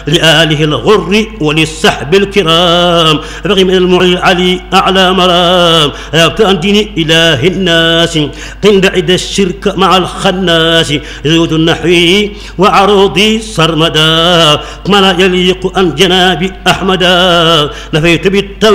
لآله الغر وللسحب الكرام بغي من المعلي العلي أعلى مرام كان دين إله الناس قند عد الشرك مع الخناس زود النحوي وعروضي سرمدا ما لا يليق أن جناب أحمدا نفيت بالتوحيد